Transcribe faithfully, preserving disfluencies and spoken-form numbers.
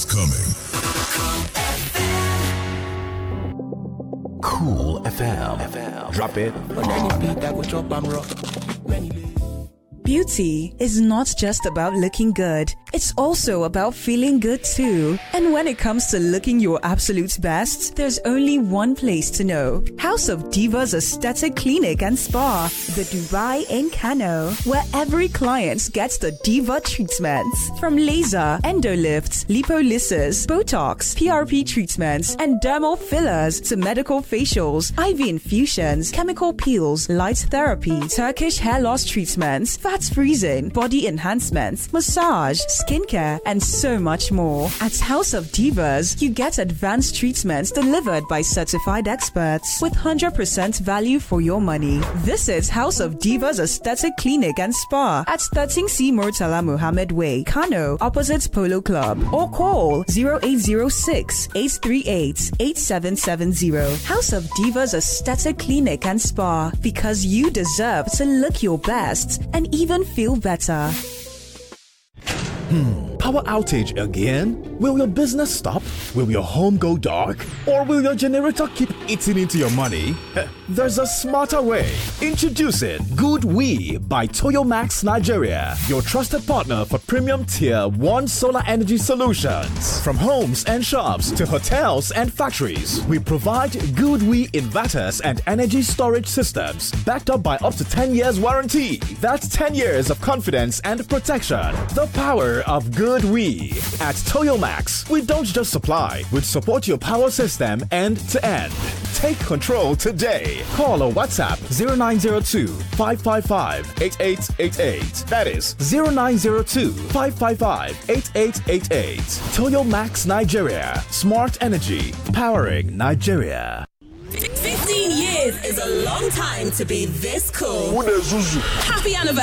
coming. Cool F M. F M. Drop it. Beauty is not just about looking good. It's also about feeling good too. And when it comes to looking your absolute best, there's only one place to know. House of Divas Aesthetic Clinic and Spa, the Dubai in Kano, where every client gets the Diva treatments. From laser, endolifts, lipolysis, Botox, P R P treatments, and dermal fillers to medical facials, I V infusions, chemical peels, light therapy, Turkish hair loss treatments, fat freezing, body enhancements, massage, skincare, and so much more. At House of Divas, you get advanced treatments delivered by certified experts with one hundred percent value for your money. Visit House of Divas Aesthetic Clinic and Spa at thirteen C Murtala Muhammad Way, Kano, opposite Polo Club, or call zero eight zero six, eight three eight, eight seven seven zero. House of Divas Aesthetic Clinic and Spa, because you deserve to look your best and even feel better. Hmm. Power outage again? Will your business stop? Will your home go dark? Or will your generator keep eating into your money? There's a smarter way. Introducing Good We by Toyomax Nigeria, your trusted partner for premium tier one solar energy solutions. From homes and shops to hotels and factories, we provide Good We inverters and energy storage systems backed up by up to ten years warranty. That's ten years of confidence and protection. The power of Good We. At Toyomax, we don't just supply, we support your power system end to end. Take control today. Call or WhatsApp zero nine zero two, five five five, eight eight eight eight. That is zero nine zero two, five five five, eight eight eight eight. Toyomax Nigeria. Smart energy. Powering Nigeria. fifteen years is a long time to be this cool. Happy anniversary.